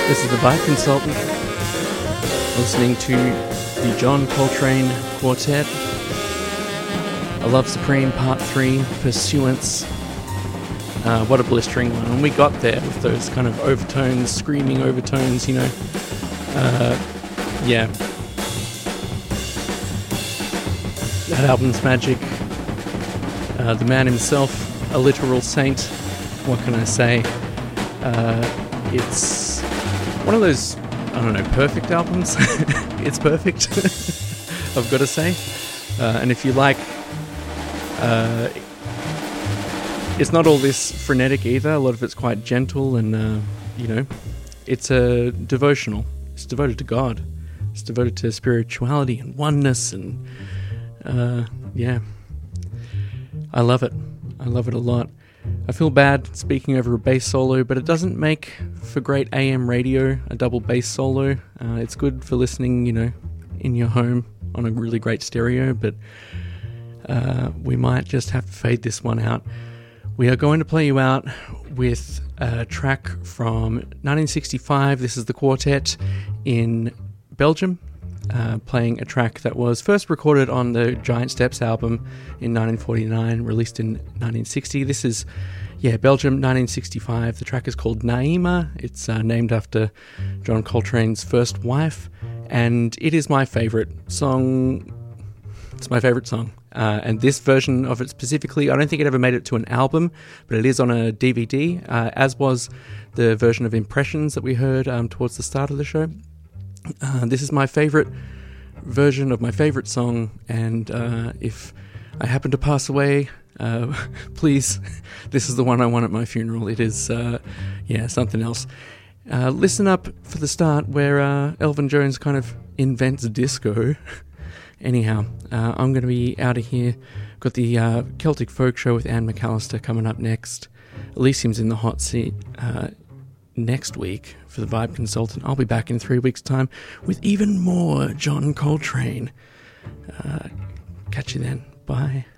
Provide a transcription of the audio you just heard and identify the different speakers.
Speaker 1: This is the Vibe Consultant, listening to the John Coltrane Quartet, A Love Supreme Part 3, Pursuance. What a blistering one. And we got there with those kind of overtones, screaming overtones, you know. Yeah. That album's magic. The man himself, a literal saint. What can I say? It's one of those, I don't know, perfect albums. It's perfect, I've got to say. And if you like, it's not all this frenetic either. A lot of it's quite gentle and, you know, it's a devotional. It's devoted to God. It's devoted to spirituality and oneness and, yeah. I love it. I love it a lot. I feel bad speaking over a bass solo, but it doesn't make for great AM radio, a double bass solo. It's good for listening, you know, in your home on a really great stereo, but we might just have to fade this one out. We are going to play you out with a track from 1965. This is the Quartet in Belgium, playing a track that was first recorded on the Giant Steps album in 1949, released in 1960. This is, Belgium, 1965. The track is called Naima. It's named after John Coltrane's first wife, and it is my favorite song. It's my favorite song. And this version of it specifically, I don't think it ever made it to an album, but it is on a DVD, as was the version of Impressions that we heard towards the start of the show. This is my favorite version of my favorite song, and if I happen to pass away, please, this is the one I want at my funeral. It is, something else. Listen up for the start where Elvin Jones kind of invents disco. Anyhow, I'm going to be out of here. Got the Celtic Folk Show with Anne McAllister coming up next. Elysium's in the hot seat next week for the Vibe Consultant. I'll be back in 3 weeks' time with even more John Coltrane. Catch you then. Bye.